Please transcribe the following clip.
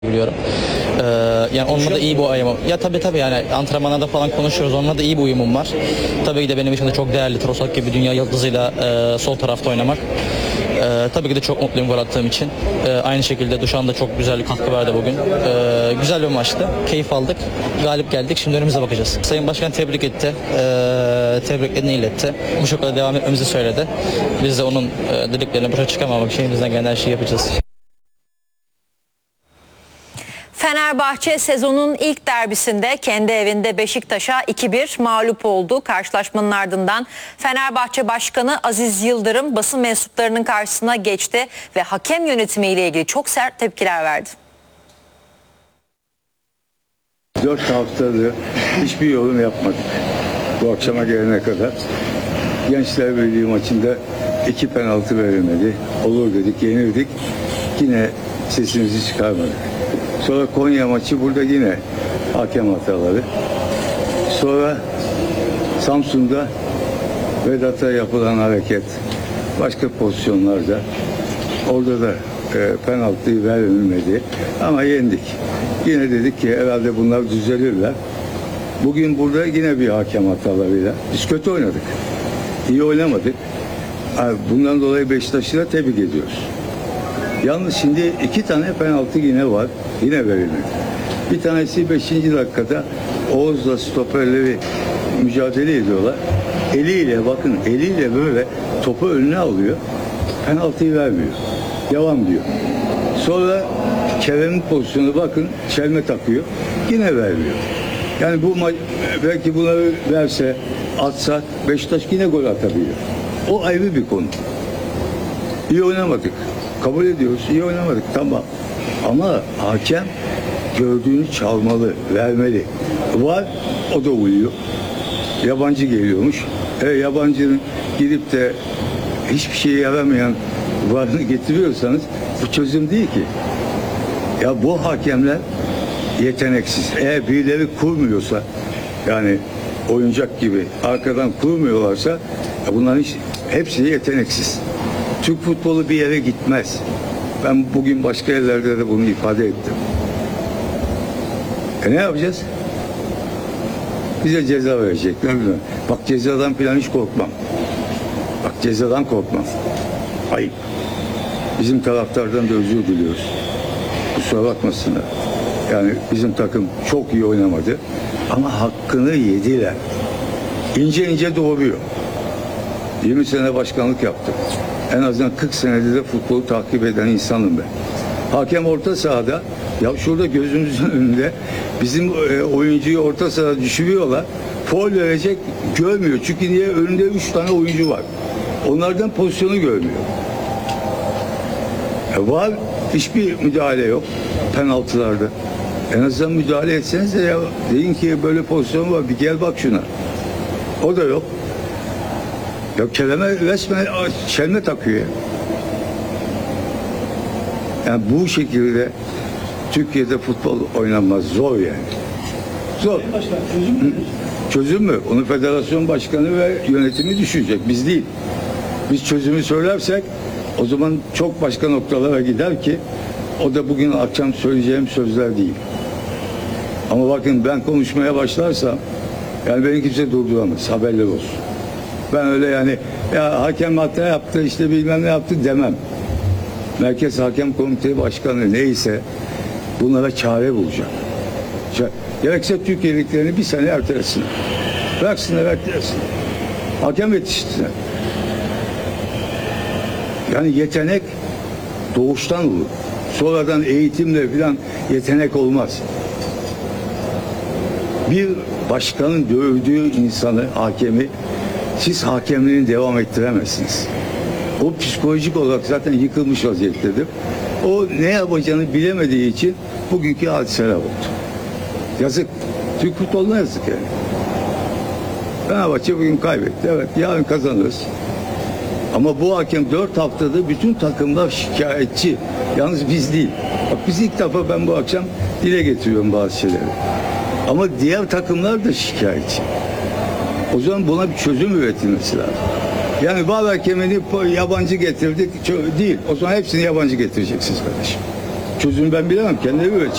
biliyorum. Yani onunla da iyi bir uyumum. Ya tabii yani antrenmanlarda falan konuşuyoruz. Onunla da iyi bir uyumum var. Tabii ki de benim için de çok değerli Trossard gibi dünya yıldızıyla sol tarafta oynamak. Tabii ki de çok mutluyum gol attığım için. Aynı şekilde Dušan da çok güzel bir katkı verdi bugün. Güzel bir maçtı. Keyif aldık. Galip geldik. Şimdi önümüze bakacağız. Sayın Başkan tebrik etti. Tebriklerini iletti. Bu şekilde devam etmemizi söyledi. Biz de onun dediklerine boşa çıkamamak için elimizden gelen her şeyi yapacağız. Fenerbahçe sezonun ilk derbisinde kendi evinde Beşiktaş'a 2-1 mağlup oldu. Karşılaşmanın ardından Fenerbahçe Başkanı Aziz Yıldırım basın mensuplarının karşısına geçti ve hakem yönetimiyle ilgili çok sert tepkiler verdi. 4 haftadır hiçbir yorum yapmadık bu akşama gelene kadar. Gençler Birliği maçında 2 penaltı verilmedi. Olur dedik, yenildik. Yine sesimizi çıkarmadık. Sonra Konya maçı, burada yine hakem hataları. Sonra Samsun'da Vedat'a yapılan hareket, başka pozisyonlarda, orada da penaltıyı verilmedi ama yendik. Yine dedik ki herhalde bunlar düzelirler. Bugün burada yine bir hakem hatalarıyla biz kötü oynadık. İyi oynamadık. Bundan dolayı Beşiktaş'ı da tebrik ediyoruz. Yalnız şimdi 2 tane penaltı yine var. Yine verilmedi. Bir tanesi 5. dakikada Oğuz'la stoperleri mücadele ediyorlar. Eliyle böyle topu önüne alıyor. Penaltıyı vermiyor. Devam diyor. Sonra Kerem'in pozisyonu bakın, çelme takıyor. Yine vermiyor. Yani bu maç belki bunları verse, atsak Beşiktaş yine gol atabiliyor. O ayrı bir konu. İyi oynamadık. Kabul ediyoruz. İyi oynamadık. Tamam. Ama hakem gördüğünü çalmalı, vermeli. Var, o da uyuyor. Yabancı geliyormuş. Yabancının gidip de hiçbir şeye yaramayan varını getiriyorsanız bu çözüm değil ki. Ya bu hakemler yeteneksiz. Eğer birileri kurmuyorsa, yani oyuncak gibi arkadan kurmuyorlarsa bunların hepsi yeteneksiz. Türk futbolu bir yere gitmez. Ben bugün başka yerlerde de bunu ifade ettim. Ne yapacağız? Bize ceza verecekler. Bak cezadan falan hiç korkmam. Bak cezadan korkmam. Ayıp. Bizim taraftardan da özür diliyoruz. Kusura bakmasınlar. Yani bizim takım çok iyi oynamadı. Ama hakkını yediler. İnce doğruyor. 20 sene başkanlık yaptım. En azından 40 senedir de futbolu takip eden insanım ben. Hakem orta sahada, ya şurada gözümüzün önünde bizim oyuncuyu orta sahada düşürüyorlar. Faul verecek, görmüyor. Çünkü niye? Önünde 3 tane oyuncu var. Onlardan pozisyonu görmüyor. Var, hiçbir müdahale yok penaltılarda. En azından müdahale etseniz de ya, deyin ki böyle pozisyon var, bir gel bak şuna. O da yok. Ya Kerem'e resmen çelme takıyor ya. Yani bu şekilde Türkiye'de futbol oynanmaz. Zor yani. Zor. Çözüm mü? Onu federasyon başkanı ve yönetimi düşünecek. Biz değil. Biz çözümü söylersek o zaman çok başka noktalara gider ki o da bugün akşam söyleyeceğim sözler değil. Ama bakın ben konuşmaya başlarsam yani beni kimse durduramaz. Haberler olsun. Ben öyle yani ya hakem hata yaptı işte bilmem ne yaptı demem. Merkez Hakem Komitesi Başkanı neyse bunlara çare bulacak. Gerekse Türkiye liglerini bir sene ertelesin. Bıraksınlar ertelesin. Hakem yetiştirsin. Yani yetenek doğuştan olur. Sonradan eğitimle falan yetenek olmaz. Bir başkanın dövdüğü insanı, hakemi siz hakemliğini devam ettiremezsiniz. O psikolojik olarak zaten yıkılmış vaziyettedir. O ne yapacağını bilemediği için bugünkü hadiseler oldu. Yazık. Türk futboluna yazık yani. Fenerbahçe bugün kaybetti. Evet, yarın kazanırız. Ama bu hakem 4 haftada bütün takımlar şikayetçi. Yalnız biz değil. Bak biz ilk defa ben bu akşam dile getiriyorum bazı şeyleri. Ama diğer takımlar da şikayetçi. O zaman buna bir çözüm üretilmesi lazım. Yani var hakemini yabancı getirdik değil. O zaman hepsini yabancı getireceksiniz kardeşim. Çözümü ben bilemem. Kendileri bilir.